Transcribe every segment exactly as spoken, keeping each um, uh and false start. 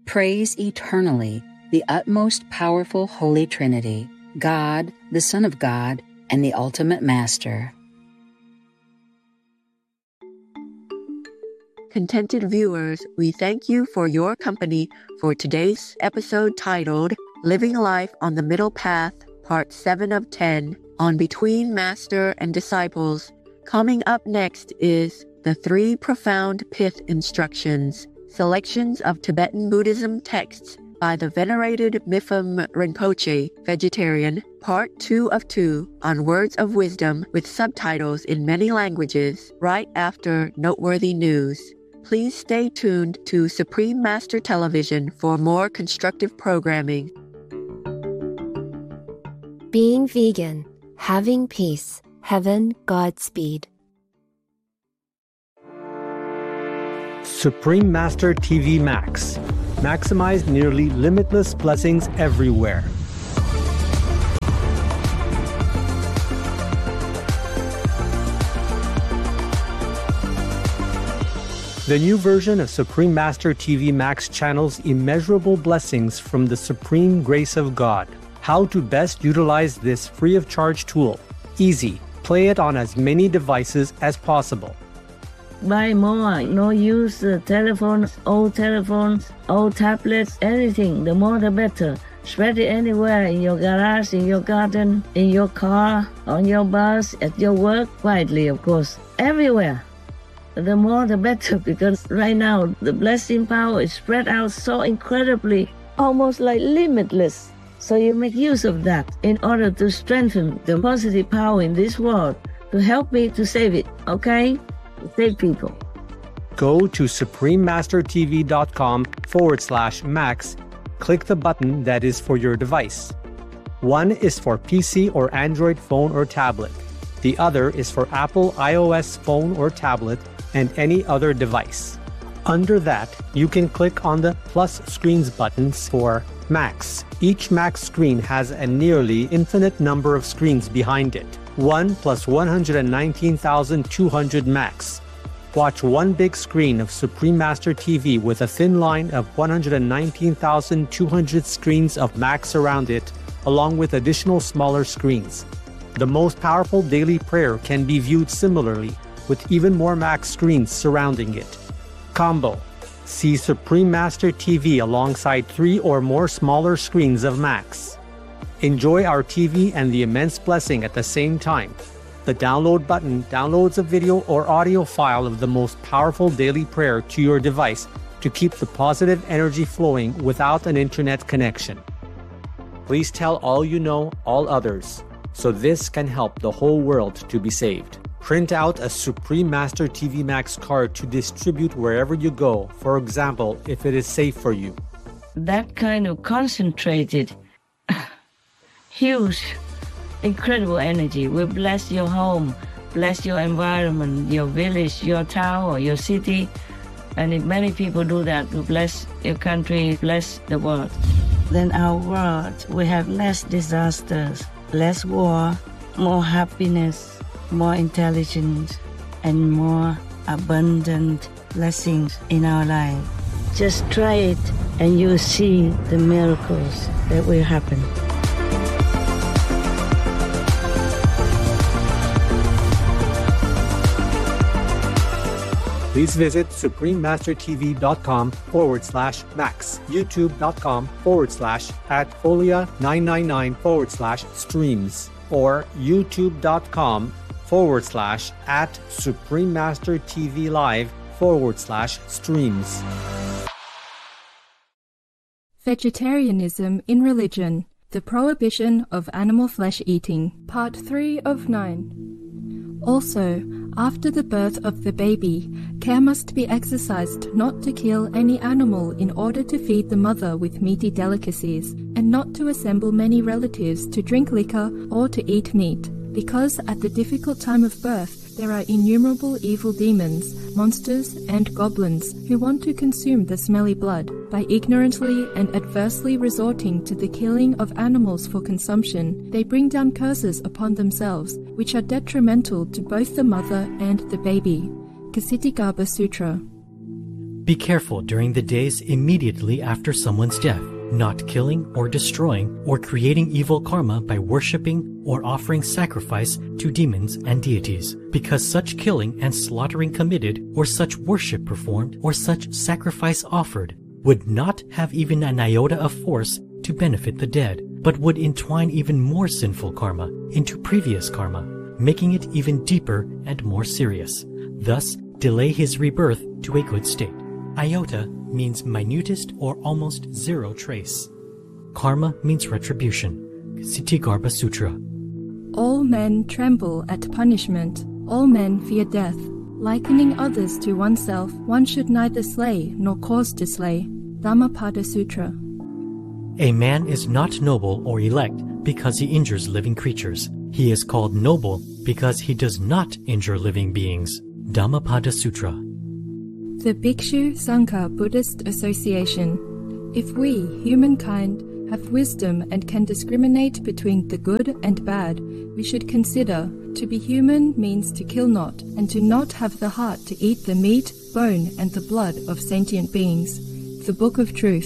praise eternally the utmost powerful Holy Trinity, God, the Son of God, and the ultimate Master. Contented viewers, we thank you for your company for today's episode titled Living Life on the Middle Path, Part seven of ten, on Between Master and Disciples. Coming up next is the Three Profound Pith Instructions, selections of Tibetan Buddhism texts by the venerated Mipham Rinpoche, vegetarian, part two of two, on Words of Wisdom with subtitles in many languages, right after noteworthy news. Please stay tuned to Supreme Master Television for more constructive programming. Being vegan, having peace, heaven, Godspeed. Supreme Master T V Max. Maximize nearly limitless blessings everywhere. The new version of Supreme Master T V Max channels immeasurable blessings from the supreme grace of God. How to best utilize this free of charge tool. Easy. Play it on as many devices as possible. Buy more, no use uh, telephones, old telephones, old tablets, anything, the more the better. Spread it anywhere, in your garage, in your garden, in your car, on your bus, at your work, widely of course, everywhere. The more the better, because right now the blessing power is spread out so incredibly, almost like limitless. So you make use of that in order to strengthen the positive power in this world, to help me to save it, okay? Save people. Go to suprememastertv.com forward slash max. Click the button that is for your device. One is for P C or Android phone or tablet. The other is for Apple iOS phone or tablet and any other device. Under that, you can click on the plus screens buttons for Max. Each Max screen has a nearly infinite number of screens behind it. one plus one hundred nineteen thousand two hundred Max. Watch one big screen of Supreme Master T V with a thin line of one hundred nineteen thousand two hundred screens of Max around it, along with additional smaller screens. The most powerful daily prayer can be viewed similarly, with even more Max screens surrounding it. Combo. See Supreme Master T V alongside three or more smaller screens of Max. Enjoy our T V and the immense blessing at the same time. The download button downloads a video or audio file of the most powerful daily prayer to your device to keep the positive energy flowing without an internet connection. Please tell all you know, all others, so this can help the whole world to be saved. Print out a Supreme Master T V Max card to distribute wherever you go, for example, if it is safe for you. That kind of concentrated huge, incredible energy will bless your home, bless your environment, your village, your town, or your city. And if many people do that, will bless your country, bless the world. Then our world will have less disasters, less war, more happiness, more intelligence, and more abundant blessings in our life. Just try it and you'll see the miracles that will happen. Please visit suprememastertv.com forward slash max, youtube.com forward slash at folia999 forward slash streams, or youtube.com forward slash at suprememastertvlive forward slash streams. Vegetarianism in Religion, the Prohibition of Animal Flesh Eating, Part three of nine. Also, after the birth of the baby, care must be exercised not to kill any animal in order to feed the mother with meaty delicacies, and not to assemble many relatives to drink liquor or to eat meat, because at the difficult time of birth there are innumerable evil demons, monsters, and goblins who want to consume the smelly blood by ignorantly and adversely resorting to the killing of animals for consumption. They bring down curses upon themselves, which are detrimental to both the mother and the baby. Ksitigarbha Sutra. Be careful during the days immediately after someone's death, not killing or destroying or creating evil karma by worshipping or offering sacrifice to demons and deities, because such killing and slaughtering committed, or such worship performed, or such sacrifice offered, would not have even an iota of force to benefit the dead, but would entwine even more sinful karma into previous karma, making it even deeper and more serious, thus delay his rebirth to a good state. Iota means minutest or almost zero trace. Karma means retribution. Ksitigarbha Sutra. All men tremble at punishment. All men fear death. Likening others to oneself, one should neither slay nor cause to slay. Dhammapada Sutra. A man is not noble or elect because he injures living creatures. He is called noble because he does not injure living beings. Dhammapada Sutra. The Bhikshu Sangha Buddhist Association. If we, humankind, have wisdom and can discriminate between the good and bad, we should consider to be human means to kill not, and to not have the heart to eat the meat, bone, and the blood of sentient beings. The Book of Truth.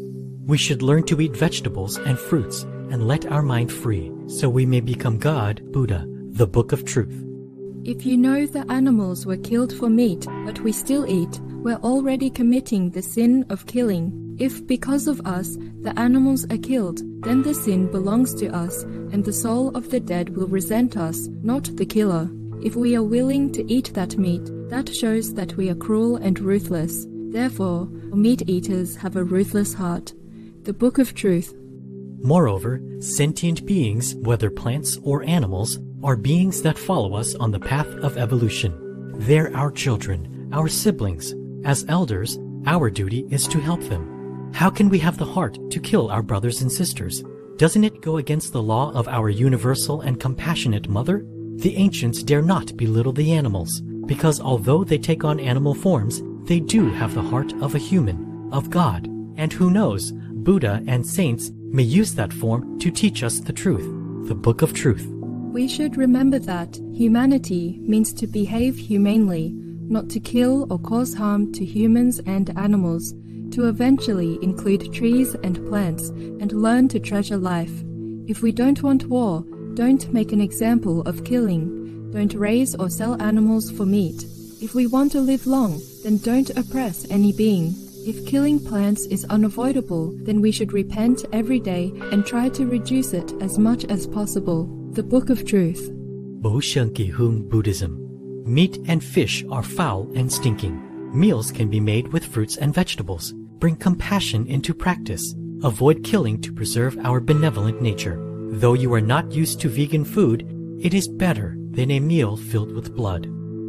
We should learn to eat vegetables and fruits and let our mind free, so we may become God, Buddha, the Book of Truth. If you know the animals were killed for meat, but we still eat, we're already committing the sin of killing. If because of us the animals are killed, then the sin belongs to us, and the soul of the dead will resent us, not the killer. If we are willing to eat that meat, that shows that we are cruel and ruthless. Therefore, meat eaters have a ruthless heart. The Book of Truth. Moreover, sentient beings, whether plants or animals, are beings that follow us on the path of evolution. They're our children, our siblings. As elders, our duty is to help them. How can we have the heart to kill our brothers and sisters? Doesn't it go against the law of our universal and compassionate mother? The ancients dare not belittle the animals, because although they take on animal forms, they do have the heart of a human, of God. And who knows, Buddha and saints may use that form to teach us the truth, the Book of Truth. We should remember that humanity means to behave humanely, not to kill or cause harm to humans and animals, to eventually include trees and plants, and learn to treasure life. If we don't want war, don't make an example of killing. Don't raise or sell animals for meat. If we want to live long, then don't oppress any being. If killing plants is unavoidable, then we should repent every day and try to reduce it as much as possible. The Book of Truth. Boshanki Hung Buddhism. Meat and fish are foul and stinking. Meals can be made with fruits and vegetables. Bring compassion into practice. Avoid killing to preserve our benevolent nature. Though you are not used to vegan food, it is better than a meal filled with blood.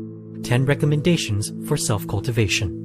Ten recommendations for self-cultivation.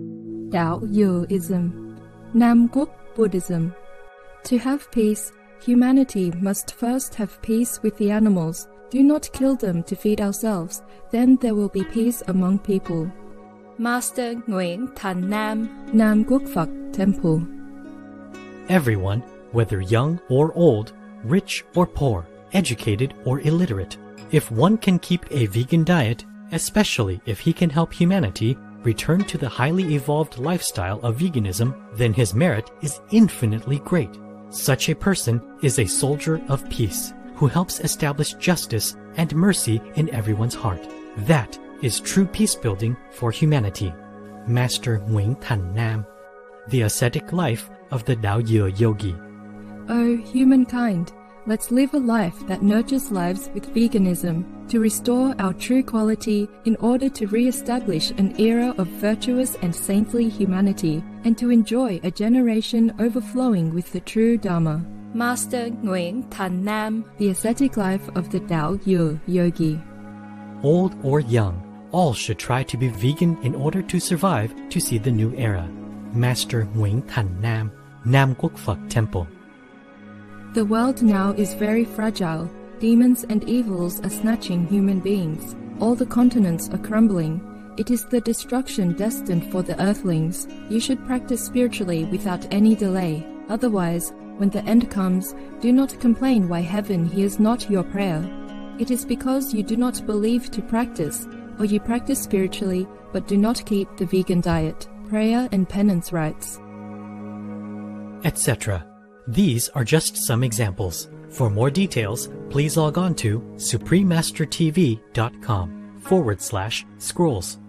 Taoism. Namguk Buddhism. To have peace, humanity must first have peace with the animals. Do not kill them to feed ourselves, then there will be peace among people. Master Nguyen Thanh Nam, Nam Quốc Phật Temple. Everyone, whether young or old, rich or poor, educated or illiterate, if one can keep a vegan diet, especially if he can help humanity return to the highly evolved lifestyle of veganism, then his merit is infinitely great. Such a person is a soldier of peace, who helps establish justice and mercy in everyone's heart. That is true peace-building for humanity. Master Nguyen Thanh Nam. The Ascetic Life of the Dao Ye Yogi. O humankind, let's live a life that nurtures lives with veganism, to restore our true quality in order to re-establish an era of virtuous and saintly humanity, and to enjoy a generation overflowing with the true Dharma. Master Nguyen Thanh Nam. The Ascetic Life of the Dao Ye Yogi. Old or young, all should try to be vegan in order to survive to see the new era. Master Nguyen Thanh Nam, Nam Quốc Phật Temple. The world now is very fragile. Demons and evils are snatching human beings. All the continents are crumbling. It is the destruction destined for the earthlings. You should practice spiritually without any delay. Otherwise, when the end comes, do not complain why heaven hears not your prayer. It is because you do not believe to practice, or you practice spiritually but do not keep the vegan diet. prayer and penance rites, et cetera. These are just some examples. For more details, please log on to suprememastertv.com forward slash scrolls.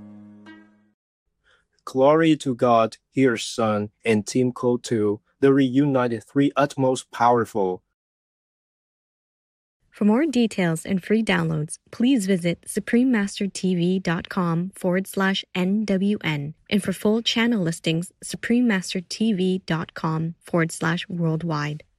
Glory to God, His Son, and Team Code two, the reunited three utmost powerful. For more details and free downloads, please visit suprememastertv.com forward slash NWN. And for full channel listings, suprememastertv.com forward slash worldwide.